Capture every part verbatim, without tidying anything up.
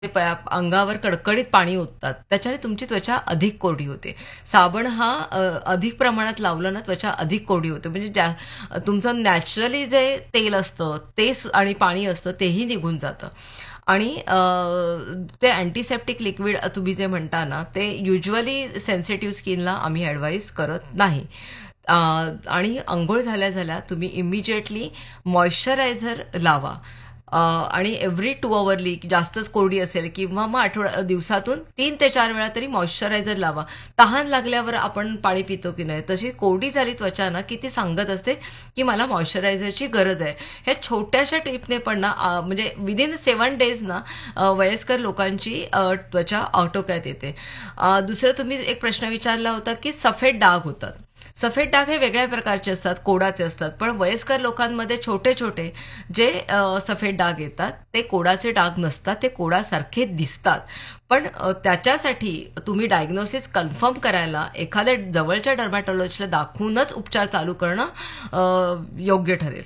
ते प अंगावर कडकडीत पाणी ओततात. त्याच्याने तुमची त्वचा अधिक कोरडी होते. साबण हा अ, अधिक प्रमाणात लावलं ना त्वचा अधिक कोरडी होते. म्हणजे ज्या तुमचं नॅचरली जे तेल असतं ते सु आणि पाणी असतं तेही निघून जातं. आणि अ, ते अँटिसेप्टिक लिक्विड तुम्ही जे म्हणता ना, ते युजुअली सेन्सिटिव्ह स्किनला आम्ही ॲडवाईस करत नाही. अ, आणि अंघोळ झाल्या-झाल्या तुम्ही इमिडिएटली मॉइश्चरायझर लावा. अ, आणि एव्हरी टू अवरली जास्तच कोरडी असेल किंवा मग आठवड्या दिवसातून तीन ते चार वेळा तरी मॉइश्चरायझर लावा. तहान लागल्यावर आपण पाणी पितो की नाही, तशी कोरडी झाली त्वचा ना, की ती सांगत असते, की मला मॉइश्चरायझरची गरज आहे. ह्या छोट्याशा टिपने पण ना अ, म्हणजे विदिन सेव्हन डेज ना अ, वयस्कर लोकांची अ, त्वचा आटोक्यात येते. अ, दुसरं तुम्ही एक प्रश्न विचारला होता, की सफेद डाग होतात. सफेद डाग हे वेगळ्या प्रकारचे असतात, कोडाचे असतात. पण वयस्कर लोकांमध्ये छोटे-छोटे जे अ, सफेद डाग येतात, ते कोडाचे डाग नसतात. ते कोडासारखे दिसतात. पण अ, त्याच्यासाठी तुम्ही डायग्नोसिस कन्फर्म करायला एखाद्या जवळच्या डर्मॅटॉलॉजिस्टला दाखवूनच उपचार चालू करणं अ, योग्य ठरेल.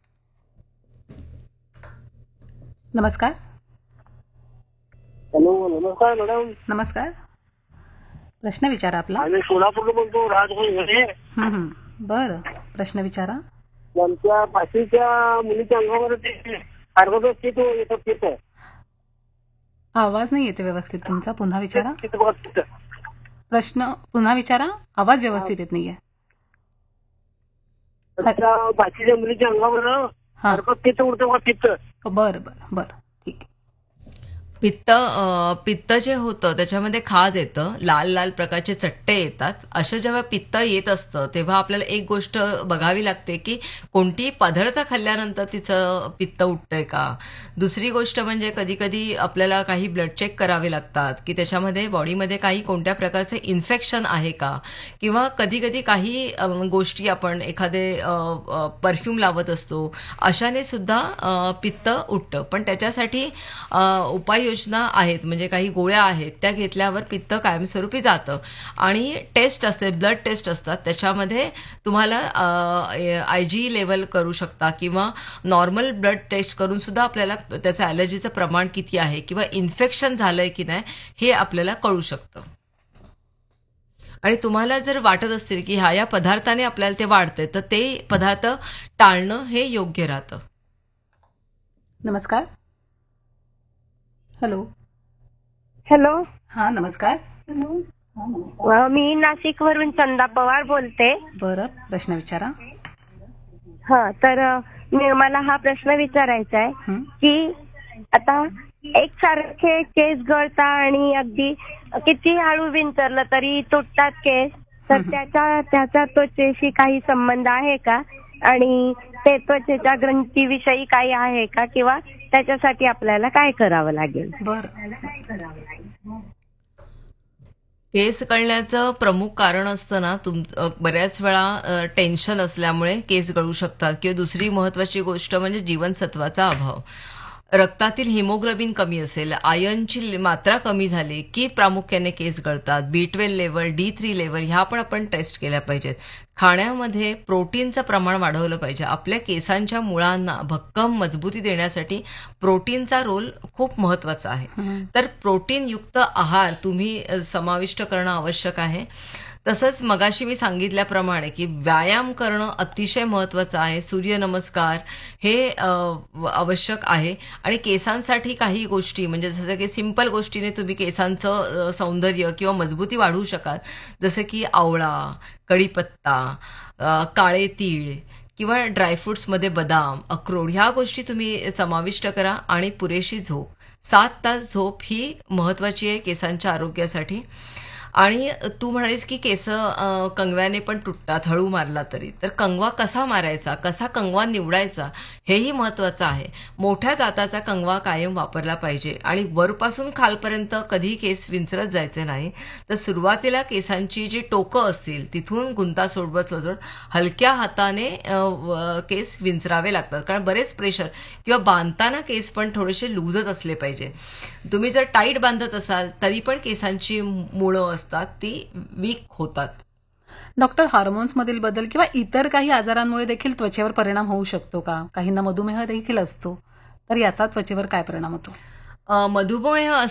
नमस्कार. हॅलो, नमस्कार मॅडम. नमस्कार. प्रश्न विचारा आपला. आम्ही सोलापूरला बोलतो, राजभाई घरे. हं, हं. बरं, प्रश्न विचारा. आमच्या पाचवीच्या मुलीच्या अंगावर ते अर्गोदर चित येतं चित आवाज नाही येते व्यवस्थित तुमचा, पुन्हा विचारा. चित बघा चित. प्रश्न पुन्हा विचारा. आवाज व्यवस्थित येत नाहीये. आमच्या पाचवीच्या मुलीच्या अंगावर हा. अर्गोदर चित उडतं बघा चित. बरं बरं बरं ठीक आहे. पित्त अ, पित्त जे होतं त्याच्यामध्ये खाज येतं, लाल लाल प्रकारचे चट्टे येतात. असं जेव्हा पित्त येत असतं तेव्हा आपल्याला एक गोष्ट बघावी लागते की कोणती पदार्थ खाल्ल्यानंतर तिचं पित्त उठतंय का. दुसरी गोष्ट म्हणजे कधी कधी आपल्याला काही ब्लड चेक करावे लागतात की त्याच्यामध्ये बॉडीमध्ये काही कोणत्या प्रकारचे इन्फेक्शन आहे का, किंवा कधी कधी काही अ, गोष्टी आपण एखादे परफ्यूम लावत असतो, अशाने सुद्धा अ, पित्त उठतं. पण त्याच्यासाठी अ, उपाययोजना आहेत, म्हणजे काही गोळ्या आहेत त्या घेतल्यावर पित्त कायमस्वरूपी जातं. आणि टेस्ट असते, ब्लड टेस्ट असतात, त्याच्यामध्ये तुम्हाला आय जी लेवल करू शकता किंवा नॉर्मल ब्लड टेस्ट करून सुद्धा आपल्याला त्याचं ॲलर्जीचं प्रमाण किती आहे किंवा इन्फेक्शन झालंय की नाही हे आपल्याला कळू शकतं. आणि तुम्हाला जर वाटत असेल की ह्या या पदार्थाने आपल्याला ते वाढतंय तर ते पदार्थ टाळणं हे योग्य राहतं. नमस्कार. हॅलो. हॅलो, हा नमस्कार. अ, मी नाशिकवरून चंदा पवार बोलते. बरं, प्रश्न विचारा. हा तर अ, मी मला हा प्रश्न विचारायचा आहे हं. की आता एकसारखे केस गळता आणि अगदी किती हळू विंचरलं तरी तुटतात केस, तर हं. त्याचा त्याचा त्वचेशी काही संबंध आहे का, आणि ते त्वचेच्या ग्रंथीविषयी काही आहे का, किंवा त्याच्यासाठी आपल्याला काय करावं लागेल? बरं. केस गळण्याचं प्रमुख कारण असतं ना, तुम अ, बऱ्याच वेळा अ, टेन्शन असल्यामुळे केस गळू शकतात. किंवा दुसरी महत्त्वाची गोष्ट म्हणजे जीवनसत्वाचा अभाव. रक्तातील हिमोग्लोबिन कमी असेल, आयर्नची मात्रा कमी झाली की प्रामुख्याने केस गळतात. बी twelve level, D three level ह्या पण आपण टेस्ट केल्या पाहिजेत. खाण्यामध्ये प्रोटीनचं प्रमाण वाढवलं पाहिजे. आपल्या केसांच्या मुळांना भक्कम मजबूती देण्यासाठी प्रोटीनचा रोल खूप महत्त्वाचा आहे. हं. तर प्रोटीनयुक्त आहार तुम्ही अ, समाविष्ट करणं आवश्यक आहे. तसंच मगाशी मी सांगितल्याप्रमाणे की व्यायाम करणं अतिशय महत्त्वाचं आहे. सूर्यनमस्कार हे अ, व- आवश्यक आहे. आणि केसांसाठी काही गोष्टी म्हणजे जसं की सिंपल गोष्टीने तुम्ही केसांचं अ, सौंदर्य किंवा मजबूती वाढवू शकाल. जसं की आवळा, कढीपत्ता, अ, काळे तीळ किंवा ड्रायफ्रुट्समध्ये बदाम, अक्रोड ह्या गोष्टी तुम्ही समाविष्ट करा. आणि पुरेशी झोप, सात तास झोप ही महत्त्वाची आहे केसांच्या आरोग्यासाठी. आणि तू म्हणालीस की केस अ, कंगव्याने पण तुटतात हळू मारला तरी. तर कंगवा कसा मारायचा, कसा कंगवा निवडायचा हेही महत्त्वाचं आहे. मोठ्या दाताचा कंगवा कायम वापरला पाहिजे. आणि वरपासून खालपर्यंत कधीही केस विंचरत जायचे नाही. तर सुरुवातीला केसांची जी टोकं असतील तिथून गुंता सोडवत सोडवत हलक्या हाताने अ, व- केस विंचरावे लागतात. कारण बरेच प्रेशर किंवा बांधताना केस पण थोडेसे लूजच असले पाहिजे. तुम्ही जर टाईट बांधत असाल तरी पण केसांची मुळं असतात ती वीक होतात. डॉक्टर, हार्मोन्स मधील बदल किंवा इतर काही आजारांमुळे देखील त्वचेवर परिणाम होऊ शकतो का? काहींना मधुमेह देखील असतो, तर याचा त्वचेवर काय परिणाम होतो? अ, मधुमेह